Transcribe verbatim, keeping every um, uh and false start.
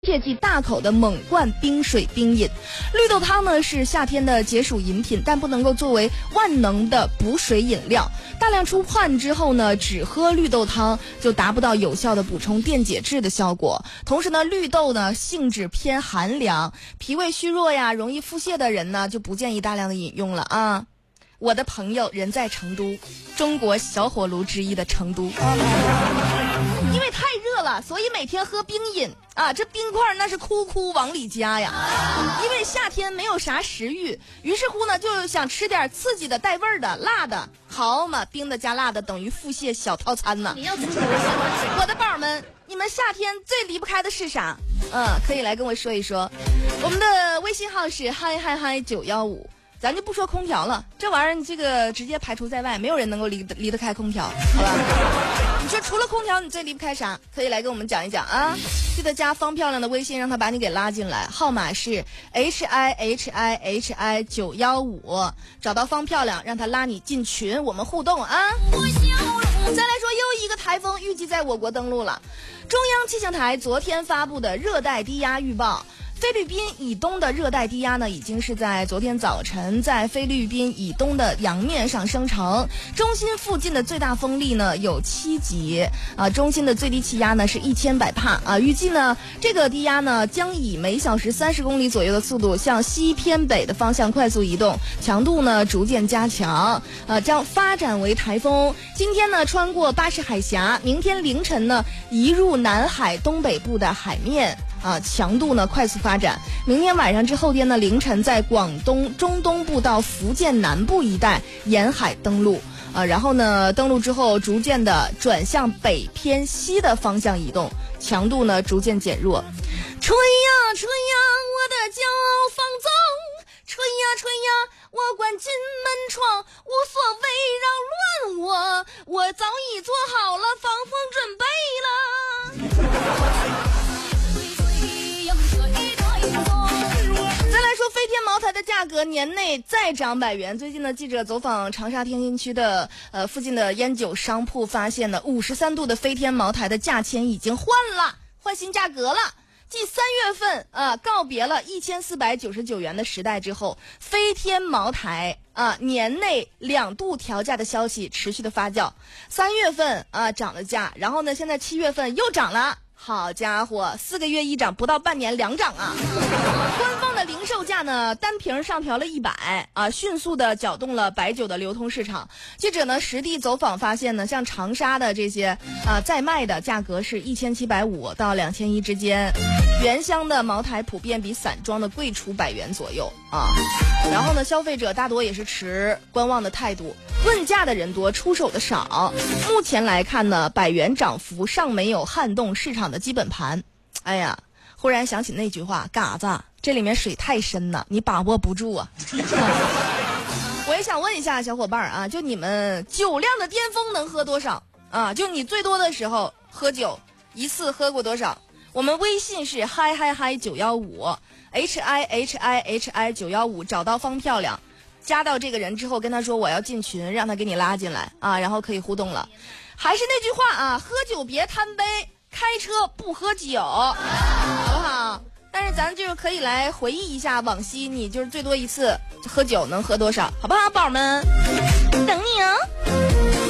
切忌大口的猛灌冰水冰饮。绿豆汤呢是夏天的解暑饮品，但不能够作为万能的补水饮料。大量出汗之后呢，只喝绿豆汤就达不到有效的补充电解质的效果。同时呢，绿豆呢性质偏寒凉，脾胃虚弱呀、容易腹泻的人呢就不建议大量的饮用了啊。我的朋友人在成都，中国小火炉之一的成都。因为太热了，所以每天喝冰饮啊，这冰块那是哭哭往里加呀。因为夏天没有啥食欲，于是乎呢就想吃点刺激的、带味儿的、辣的。好嘛，冰的加辣的等于腹泻小套餐呢。我的宝们，你们夏天最离不开的是啥？嗯，可以来跟我说一说。我们的微信号是嗨嗨嗨九幺五。咱就不说空调了，这玩意儿你这个直接排除在外，没有人能够离离得开空调，好吧？你说除了空调，你最离不开啥？可以来跟我们讲一讲啊！记得加方漂亮的微信，让他把你给拉进来，号码是 H I H I H I 九一五，找到方漂亮，让他拉你进群，我们互动啊！再来说，又一个台风预计在我国登陆了。中央气象台昨天发布的热带低压预报。菲律宾以东的热带低压呢，已经是在昨天早晨在菲律宾以东的洋面上生成。中心附近的最大风力呢有七级啊，中心的最低气压呢是一千百帕啊。预计呢这个低压呢将以每小时三十公里左右的速度向西偏北的方向快速移动，强度呢逐渐加强，啊将发展为台风。今天呢穿过巴士海峡，明天凌晨呢移入南海东北部的海面。啊，强度呢快速发展，明天晚上至后天呢凌晨在广东中东部到福建南部一带沿海登陆，啊，然后呢登陆之后逐渐的转向北偏西的方向移动，强度呢逐渐减弱。吹呀吹呀，我的骄傲放纵，吹呀吹呀，我关进门窗，无所谓扰乱我，我早已做好了防风准备了。飞天茅台的价格年内再涨百元。最近呢，记者走访长沙天心区的呃附近的烟酒商铺，发现呢，五十三度的飞天茅台的价钱已经换了，换新价格了。继三月份啊告别了一千四百九十九元的时代之后，飞天茅台啊年内两度调价的消息持续的发酵。三月份啊涨了价，然后呢，现在七月份又涨了。好家伙，四个月一涨，不到半年两涨啊！官方的零售价呢，单瓶上调了一百啊，迅速的搅动了白酒的流通市场。记者呢实地走访发现呢，像长沙的这些啊在卖的价格是一千七百五到两千一之间，原香的茅台普遍比散装的贵出百元左右啊。然后呢，消费者大多也是持观望的态度，问价的人多，出手的少。目前来看呢，百元涨幅尚没有撼动市场的基本盘。哎呀，忽然想起那句话，嘎子，这里面水太深了，你把握不住啊。我也想问一下小伙伴啊，就你们酒量的巅峰能喝多少啊？就你最多的时候喝酒一次喝过多少？我们微信是嗨嗨嗨九幺五 H I H I H I 九幺五，找到方漂亮，加到这个人之后跟他说我要进群，让他给你拉进来啊，然后可以互动了。还是那句话啊，喝酒别贪杯，开车不喝酒，好不好？但是咱就是可以来回忆一下往昔，你就是最多一次喝酒能喝多少，好不好，宝们？等你啊。